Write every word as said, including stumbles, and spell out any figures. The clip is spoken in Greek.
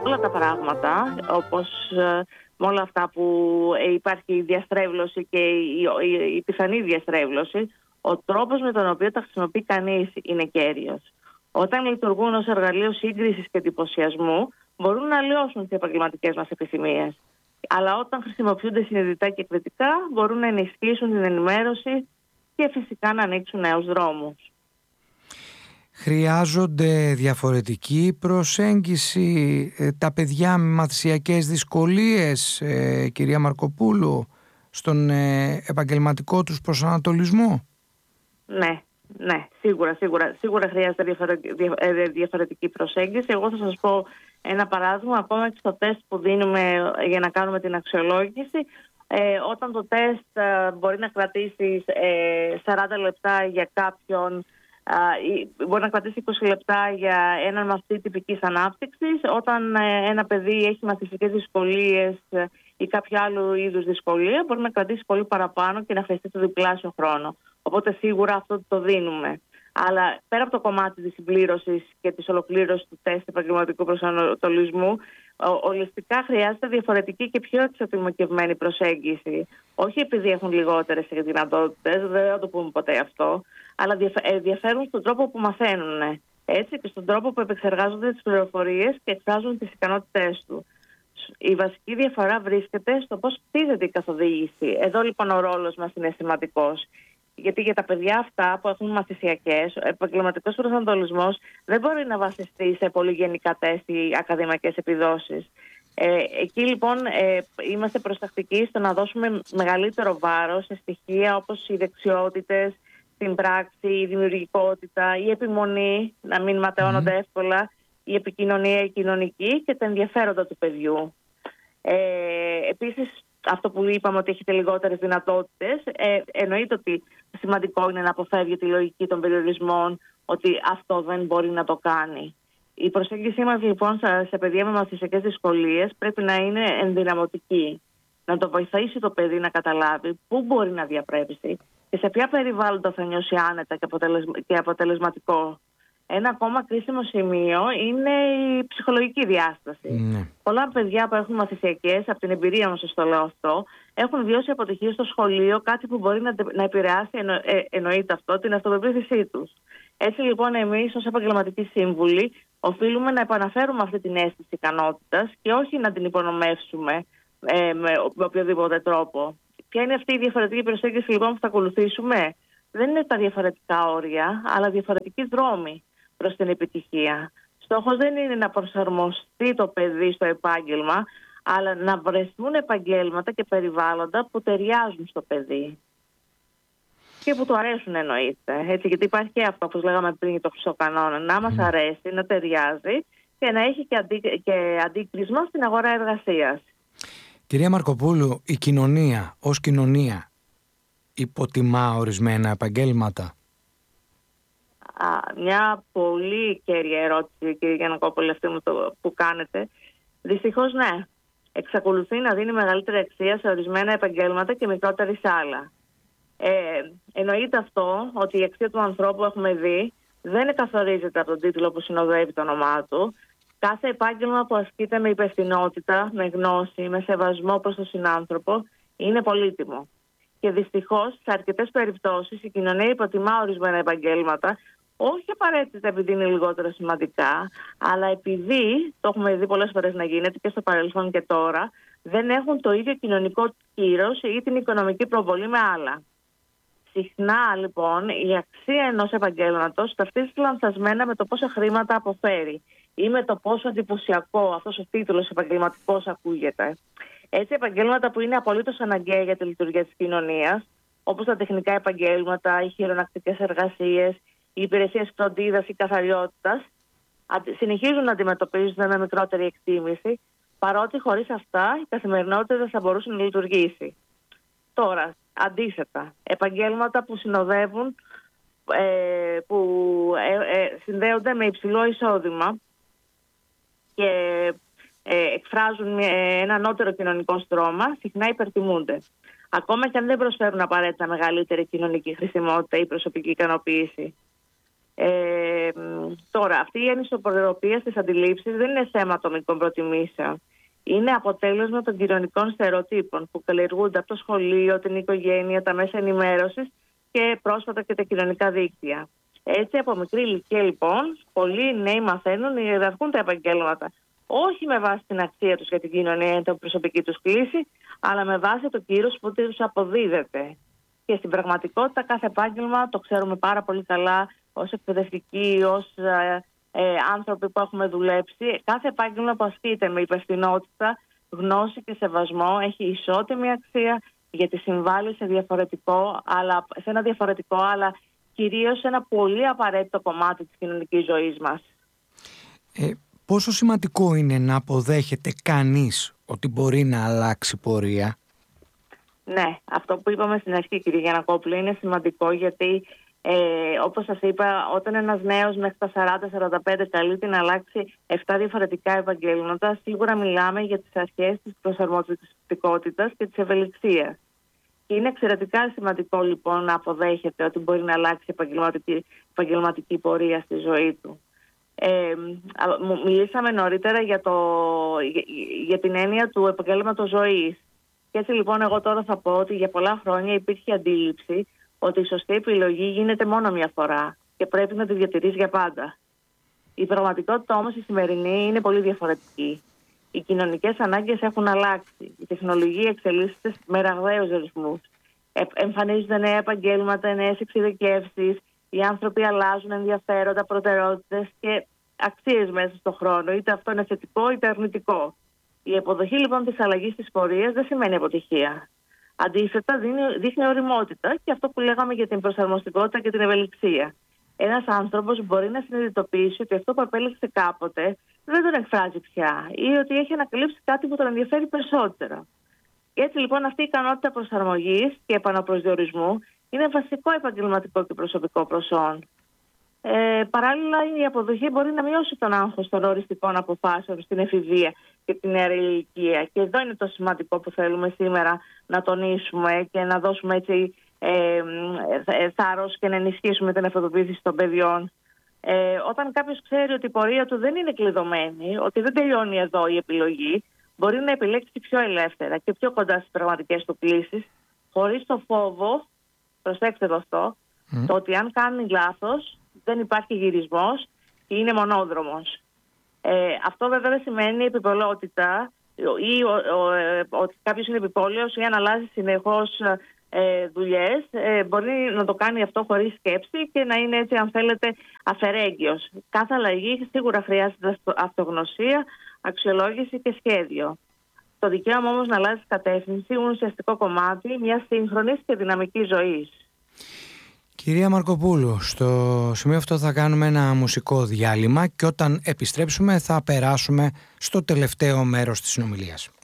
όλα τα πράγματα, όπως με όλα αυτά που υπάρχει η διαστρέβλωση και η, η, η πιθανή διαστρέβλωση, ο τρόπος με τον οποίο τα χρησιμοποιεί κανείς είναι κέριος. Όταν λειτουργούν ως εργαλείο σύγκρισης και εντυπωσιασμού, μπορούν να αλλοιώσουν τις επαγγελματικές μας επιθυμίες. Αλλά όταν χρησιμοποιούνται συνειδητά και κριτικά, μπορούν να ενισχύσουν την ενημέρωση και φυσικά να ανοίξουν νέους δρόμους. Χρειάζονται διαφορετική προσέγγιση ε, τα παιδιά με μαθησιακές δυσκολίες, ε, κυρία Μαρκοπούλου, στον ε, επαγγελματικό τους προσανατολισμό? Ναι, ναι, σίγουρα, σίγουρα, σίγουρα χρειάζεται διαφορετική προσέγγιση. Εγώ θα σας πω ένα παράδειγμα, ακόμα και στο τεστ που δίνουμε για να κάνουμε την αξιολόγηση. Ε, όταν το τεστ ε, μπορεί να κρατήσει ε, σαράντα λεπτά για κάποιον, ε, μπορεί να κρατήσει είκοσι λεπτά για έναν μαθητή τυπικής ανάπτυξης, όταν ε, ένα παιδί έχει μαθησιακές δυσκολίες ε, ή κάποιο άλλο είδους δυσκολία, μπορεί να κρατήσει πολύ παραπάνω και να χρειαστεί το διπλάσιο χρόνο. Οπότε σίγουρα αυτό το δίνουμε. Αλλά πέρα από το κομμάτι της συμπλήρωσης και της ολοκλήρωσης του τεστ επαγγελματικού προσανατολισμού, ολιστικά χρειάζεται διαφορετική και πιο εξατομικευμένη προσέγγιση. Όχι επειδή έχουν λιγότερες δυνατότητες, δεν θα το πούμε ποτέ αυτό, αλλά διαφέρουν στον τρόπο που μαθαίνουν. Έτσι, και στον τρόπο που επεξεργάζονται τις πληροφορίες και εκφράζουν τις ικανότητές του. Η βασική διαφορά βρίσκεται στο πώς χτίζεται η καθοδήγηση. Εδώ λοιπόν ο ρόλος μας είναι σημαντικός. Γιατί για τα παιδιά αυτά που έχουν μαθησιακές, ο επαγγελματικός προσανατολισμός δεν μπορεί να βασιστεί σε πολύ γενικά τεστ ή ακαδημαϊκές επιδόσεις. Ε, εκεί λοιπόν ε, είμαστε προστακτικοί στο να δώσουμε μεγαλύτερο βάρος σε στοιχεία όπως οι δεξιότητες, την πράξη, η δημιουργικότητα, η επιμονή, να μην ματαιώνονται mm. εύκολα, η επικοινωνία, η κοινωνική και τα ενδιαφέροντα του παιδιού. Ε, επίσης, αυτό που είπαμε ότι έχετε λιγότερες δυνατότητες, ε, εννοείται ότι σημαντικό είναι να αποφεύγει τη λογική των περιορισμών, ότι αυτό δεν μπορεί να το κάνει. Η προσέγγιση μας λοιπόν σε παιδιά με μαθησιακές δυσκολίες πρέπει να είναι ενδυναμωτική. Να το βοηθήσει το παιδί να καταλάβει πού μπορεί να διαπρέψει και σε ποια περιβάλλοντα θα νιώσει άνετα και, αποτελεσμα... και αποτελεσματικό. Ένα ακόμα κρίσιμο σημείο είναι η ψυχολογική διάσταση. Mm. Πολλά παιδιά που έχουν μαθησιακές, από την εμπειρία μας το λέω αυτό, έχουν βιώσει αποτυχία στο σχολείο, κάτι που μπορεί να, να επηρεάσει, εννο, ε, εννοείται αυτό, την αυτοπεποίθησή τους. Έτσι λοιπόν εμείς ως επαγγελματικοί σύμβουλοι οφείλουμε να επαναφέρουμε αυτή την αίσθηση ικανότητας και όχι να την υπονομεύσουμε ε, με, με οποιοδήποτε τρόπο. Ποια είναι αυτή η διαφορετική προσέγγιση λοιπόν που θα ακολουθήσουμε? Δεν είναι τα διαφορετικά όρια, αλλά διαφορετικοί δρόμοι προς την επιτυχία. Στόχος δεν είναι να προσαρμοστεί το παιδί στο επάγγελμα, αλλά να βρεθούν επαγγέλματα και περιβάλλοντα που ταιριάζουν στο παιδί. Και που του αρέσουν εννοείται. Έτσι, γιατί υπάρχει και αυτό, όπως λέγαμε πριν, το χρυσό κανόνα. Να μας αρέσει, να ταιριάζει και να έχει και, αντί, και αντίκρισμα στην αγορά εργασίας. Κυρία Μαρκοπούλου, η κοινωνία ως κοινωνία υποτιμά ορισμένα επαγγέλματα? Α, μια πολύ κέρια ερώτηση, κύριε Γιαννακόπουλη, αυτή που κάνετε. Δυστυχώς ναι. Εξακολουθεί να δίνει μεγαλύτερη αξία σε ορισμένα επαγγέλματα και μικρότερη σε άλλα. Ε, εννοείται αυτό ότι η αξία του ανθρώπου, έχουμε δει, δεν καθορίζεται από τον τίτλο που συνοδεύει το όνομά του. Κάθε επάγγελμα που ασκείται με υπευθυνότητα, με γνώση, με σεβασμό προς τον συνάνθρωπο είναι πολύτιμο. Και δυστυχώς, σε αρκετές περιπτώσεις, η κοινωνία υποτιμά ορισμένα επαγγέλματα, όχι απαραίτητα επειδή είναι λιγότερο σημαντικά, αλλά επειδή, το έχουμε δει πολλές φορές να γίνεται και στο παρελθόν και τώρα, δεν έχουν το ίδιο κοινωνικό κύρος ή την οικονομική προβολή με άλλα. Συχνά, λοιπόν, η αξία ενός επαγγέλματος ταυτίζεται λανθασμένα με το πόσα χρήματα αποφέρει ή με το πόσο εντυπωσιακό αυτός ο τίτλος επαγγελματικός ακούγεται. Έτσι, επαγγέλματα που είναι απολύτως αναγκαία για τη λειτουργία της κοινωνίας, όπως τα τεχνικά επαγγέλματα, οι χειρονακτικές εργασίες, οι υπηρεσίες φροντίδας ή καθαριότητας, συνεχίζουν να αντιμετωπίζονται με μικρότερη εκτίμηση, παρότι χωρίς αυτά η καθημερινότητα δεν θα μπορούσε να λειτουργήσει. Τώρα, αντίθετα, επαγγέλματα που συνοδεύουν, ε, που ε, ε, συνδέονται με υψηλό εισόδημα και ε, εκφράζουν ένα ανώτερο κοινωνικό στρώμα, συχνά υπερτιμούνται. Ακόμα και αν δεν προσφέρουν απαραίτητα μεγαλύτερη κοινωνική χρησιμότητα ή προσωπική ικανοποίηση. Ε, τώρα, αυτή η ανισορροπία στις αντιλήψεις δεν είναι θέμα ατομικών προτιμήσεων. Είναι αποτέλεσμα των κοινωνικών στερεοτύπων που καλλιεργούνται από το σχολείο, την οικογένεια, τα μέσα ενημέρωσης και πρόσφατα και τα κοινωνικά δίκτυα. Έτσι, από μικρή ηλικία, λοιπόν, πολλοί νέοι μαθαίνουν να ιεραρχούν τα επαγγέλματα. Όχι με βάση την αξία τους για την κοινωνία ή την προσωπική τους κλίση, αλλά με βάση το κύρος που τους αποδίδεται. Και στην πραγματικότητα, κάθε επάγγελμα, το ξέρουμε πάρα πολύ καλά, ως εκπαιδευτικοί, ως ε, ε, άνθρωποι που έχουμε δουλέψει, κάθε επάγγελμα που ασκείται με υπευθυνότητα, γνώση και σεβασμό έχει ισότιμη αξία, γιατί συμβάλλει σε, διαφορετικό, αλλά, σε ένα διαφορετικό, αλλά κυρίως σε ένα πολύ απαραίτητο κομμάτι της κοινωνικής ζωής μας. Ε, πόσο σημαντικό είναι να αποδέχεται κανείς ότι μπορεί να αλλάξει πορεία? Ναι, αυτό που είπαμε στην αρχή, κύριε Γιαννακόπουλο, είναι σημαντικό, γιατί ε, όπως σας είπα, όταν ένας νέος μέχρι τα σαράντα σαράντα πέντε καλείται να αλλάξει επτά διαφορετικά επαγγέλματα, σίγουρα μιλάμε για τις αρχές της προσαρμοστικότητας και της ευελιξίας. Και είναι εξαιρετικά σημαντικό, λοιπόν, να αποδέχεται ότι μπορεί να αλλάξει επαγγελματική, επαγγελματική πορεία στη ζωή του. Ε, μιλήσαμε νωρίτερα για, το, για, για την έννοια του επαγγέλματος ζωής. Και έτσι, λοιπόν, εγώ τώρα θα πω ότι για πολλά χρόνια υπήρχε αντίληψη ότι η σωστή επιλογή γίνεται μόνο μια φορά και πρέπει να τη διατηρείς για πάντα. Η πραγματικότητα όμως η σημερινή είναι πολύ διαφορετική. Οι κοινωνικές ανάγκες έχουν αλλάξει. Η τεχνολογία εξελίσσεται με ραγδαίους ρυθμούς. Ε, εμφανίζονται νέα επαγγέλματα, νέες εξειδικεύσεις. Οι άνθρωποι αλλάζουν ενδιαφέροντα, προτεραιότητες και αξίες μέσα στον χρόνο. Είτε αυτό είναι θετικό είτε αρνητικό. Η αποδοχή, λοιπόν, της αλλαγής της πορείας δεν σημαίνει αποτυχία. Αντίθετα, δίνει, δείχνει οριμότητα και αυτό που λέγαμε για την προσαρμοστικότητα και την ευελιξία. Ένας άνθρωπος μπορεί να συνειδητοποιήσει ότι αυτό που επέλεξε κάποτε δεν τον εκφράζει πια ή ότι έχει ανακαλύψει κάτι που τον ενδιαφέρει περισσότερο. Και έτσι, λοιπόν, αυτή η ικανότητα προσαρμογής και επαναπροσδιορισμού είναι βασικό επαγγελματικό και προσωπικό προσόν. Ε, παράλληλα, η αποδοχή μπορεί να μειώσει τον άγχος των οριστικών αποφάσεων στην εφηβεία και την νέα ηλικία. Και εδώ είναι το σημαντικό που θέλουμε σήμερα να τονίσουμε και να δώσουμε έτσι ε, ε, θάρρος και να ενισχύσουμε την αυτοπεποίθηση των παιδιών. Ε, όταν κάποιος ξέρει ότι η πορεία του δεν είναι κλειδωμένη, ότι δεν τελειώνει εδώ η επιλογή, μπορεί να επιλέξει πιο ελεύθερα και πιο κοντά στις πραγματικές του κλίσεις, χωρίς το φόβο, προσέξτε το αυτό, mm. το ότι αν κάνει λάθος δεν υπάρχει γυρισμός και είναι μονόδρομος. Ε, αυτό βέβαια δεν σημαίνει επιπολαιότητα ή ότι κάποιος είναι επιπόλαιος ή αν αλλάζει συνεχώς ε, δουλειές. Ε, μπορεί να το κάνει αυτό χωρίς σκέψη και να είναι έτσι, αν θέλετε, αφαιρέγγιος. Κάθε αλλαγή σίγουρα χρειάζεται αυτογνωσία, αξιολόγηση και σχέδιο. Το δικαίωμα όμως να αλλάζει κατεύθυνση είναι ουσιαστικό κομμάτι μιας σύγχρονης και δυναμικής ζωής. Κυρία Μαρκοπούλου, στο σημείο αυτό θα κάνουμε ένα μουσικό διάλειμμα και όταν επιστρέψουμε θα περάσουμε στο τελευταίο μέρος της συνομιλίας.